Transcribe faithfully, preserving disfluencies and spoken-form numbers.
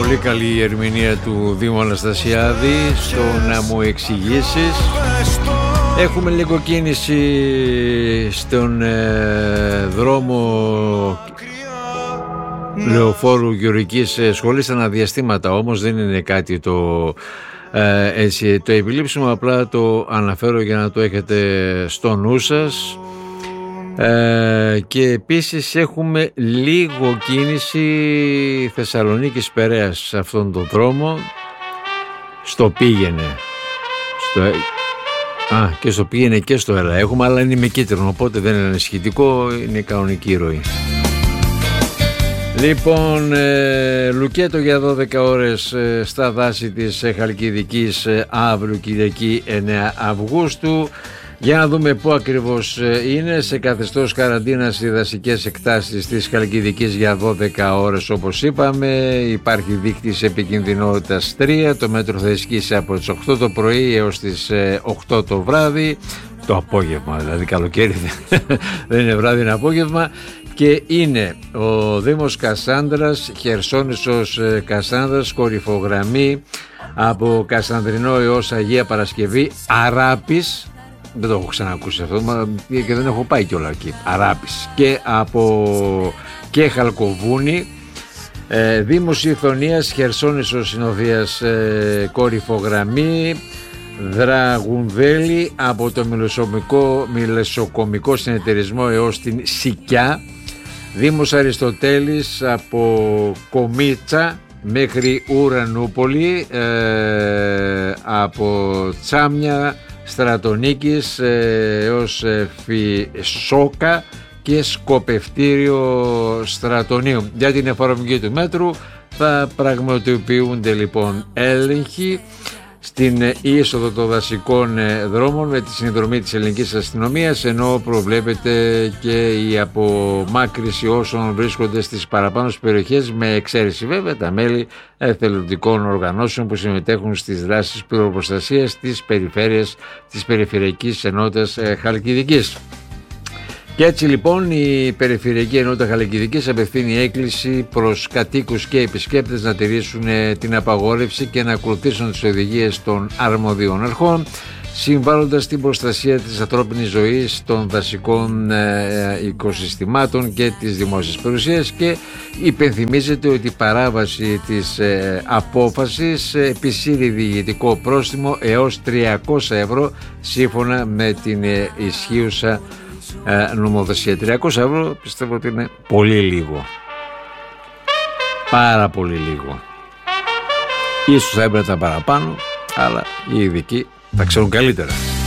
Πολύ καλή η ερμηνεία του Δήμου Αναστασιάδη στο να μου εξηγήσεις. Έχουμε λίγο κίνηση στον ε, δρόμο Λεωφόρου Γεωργικής Σχολής αναδιαστήματα, όμως δεν είναι κάτι το, ε, έτσι, το επιλήψιμο, απλά το αναφέρω για να το έχετε στο νου σας. Ε, και επίσης έχουμε λίγο κίνηση Θεσσαλονίκης Περαίας σε αυτόν τον δρόμο, στο πήγαινε στο, α, και στο πήγαινε και στο έλα έχουμε, αλλά είναι με κίτρινο, οπότε δεν είναι ανησυχητικό, είναι κανονική ροή. Λοιπόν, ε, λουκέτο για δώδεκα ώρες ε, στα δάση της ε, Χαλκιδικής ε, αύριο Κυριακή εννέα Αυγούστου. Για να δούμε πού ακριβώς είναι. Σε καθεστώς καραντίνας οι δασικές εκτάσεις της Χαλκιδικής για δώδεκα ώρες, όπως είπαμε. Υπάρχει δείκτης επικινδυνότητας τρία. Το μέτρο θα ισχύσει από τις οκτώ το πρωί έως τις οκτώ το βράδυ. Το απόγευμα, δηλαδή καλοκαίρι δεν είναι βράδυ, είναι απόγευμα. Και είναι ο Δήμος Κασάνδρας, Χερσόνησος Κασάνδρας, κορυφογραμμή από Κασανδρινό έως Αγία Παρασκευή, Αράπης. Δεν το έχω ξανακούσει αυτό και δεν έχω πάει κιόλα εκεί. Αράπης και από και Χαλκοβούνι, ε, Δήμος Ιθωνίας, Χερσόνησος Συνοδείας, ε, κορυφογραμμή, Δραγουνδέλη από το Μιλεσοκομικό Συνεταιρισμό έως την Σικιά, Δήμος Αριστοτέλης από Κομίτσα μέχρι Ουρανούπολη, ε, από Τσάμια Στρατονίκης ε, έως ε, Φυσόκα και Σκοπευτήριο Στρατονίου. Για την εφαρμογή του μέτρου θα πραγματοποιούνται λοιπόν έλεγχοι στην είσοδο των δασικών δρόμων με τη συνδρομή της ελληνικής αστυνομίας, ενώ προβλέπεται και η απομάκρυση όσων βρίσκονται στις παραπάνω περιοχές, με εξαίρεση βέβαια τα μέλη εθελοντικών οργανώσεων που συμμετέχουν στις δράσεις πυροπροστασίας της περιφέρειας της Περιφερειακής Ενότητας Χαλκιδικής. Και έτσι λοιπόν η Περιφερειακή Ενότητα Χαλκιδικής απευθύνει έκκληση προς κατοίκους και επισκέπτες να τηρήσουν την απαγόρευση και να ακολουθήσουν τις οδηγίες των αρμοδίων αρχών, συμβάλλοντας στην προστασία της ανθρώπινης ζωής, των δασικών ε, οικοσυστημάτων και της δημόσιας περιουσίας. Και υπενθυμίζεται ότι η παράβαση της ε, απόφασης επισύρει διηγητικό πρόστιμο έως τριακόσια ευρώ σύμφωνα με την ε, ισχύουσα Ε, νομοθεσία. Τριακόσια ευρώ πιστεύω ότι είναι πολύ λίγο, πάρα πολύ λίγο. Ίσως θα έπρεπε τα παραπάνω, αλλά οι ειδικοί θα ξέρουν καλύτερα.